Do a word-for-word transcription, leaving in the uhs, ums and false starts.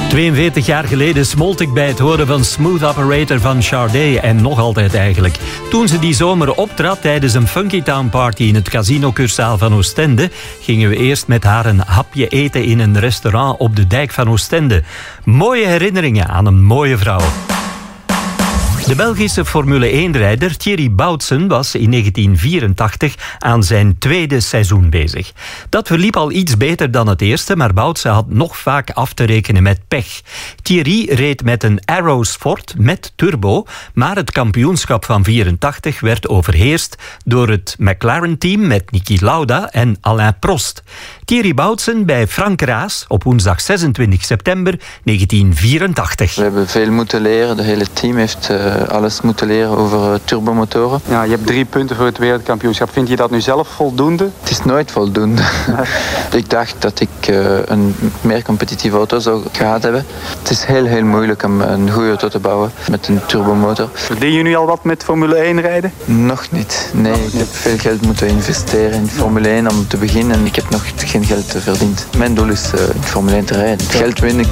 tweeënveertig jaar geleden smolt ik bij het horen van Smooth Operator van Sade en nog altijd eigenlijk. Toen ze die zomer optrad tijdens een Funky Town Party in het Casino Cursaal van Oostende, gingen we eerst met haar een hapje eten in een restaurant op de dijk van Oostende. Mooie herinneringen aan een mooie vrouw. De Belgische Formule één-rijder Thierry Boutsen was in negentien vierentachtig aan zijn tweede seizoen bezig. Dat verliep al iets beter dan het eerste, maar Boutsen had nog vaak af te rekenen met pech. Thierry reed met een Arrow Sport met turbo, maar het kampioenschap van vierentachtig werd overheerst door het McLaren-team met Niki Lauda en Alain Prost. Thierry Boutsen bij Frank Raas op woensdag zesentwintig september negentien vierentachtig. We hebben veel moeten leren, het hele team heeft uh, alles moeten leren over uh, turbomotoren. Ja, je hebt drie punten voor het wereldkampioenschap. Vind je dat nu zelf voldoende? Het is nooit voldoende. Ik dacht dat ik uh, een meer competitieve auto zou gehad hebben. Het is heel heel moeilijk om een goede auto te bouwen met een turbomotor. Verdien je nu al wat met Formule één rijden? Nog niet. Nee, nog ik niet. heb veel geld moeten investeren in Formule één om te beginnen en ik heb nog geen geld verdiend. Mijn doel is uh, in Formule één te rijden. Geld winnen